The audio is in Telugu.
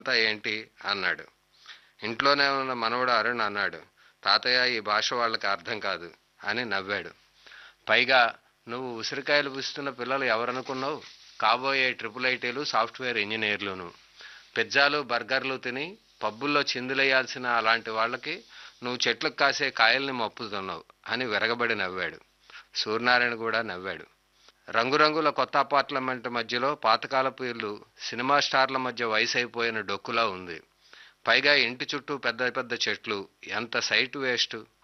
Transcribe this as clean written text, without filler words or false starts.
అంతా ఏంటి అన్నాడు. ఇంట్లోనే ఉన్న మనవడు అరుణ్ అన్నాడు, తాతయ్య ఈ భాష వాళ్ళకి అర్థం కాదు అని నవ్వాడు. పైగా నువ్వు ఉసిరికాయలు పుస్తున్న పిల్లలు ఎవరనుకున్నావు? కాబోయే ట్రిపుల్ ఐటీలు, సాఫ్ట్వేర్ ఇంజనీర్లును. పిజ్జాలు బర్గర్లు తిని పబ్బుల్లో చిందులేయాల్సిన అలాంటి వాళ్ళకి నువ్వు చెట్లకు కాసే కాయల్ని మప్పుతున్నావు అని విరగబడి నవ్వాడు. సూర్యనారాయణ కూడా నవ్వాడు. రంగురంగుల కొత్త అపార్ట్మెంట్ మధ్యలో పాతకాలపు ఇల్లు సినిమా స్టార్ల మధ్య వయసు అయిపోయిన డొక్కులా ఉంది. పైగా ఇంటి చుట్టూ పెద్ద పెద్ద చెట్లు. ఎంత సైట్ వేస్ట్.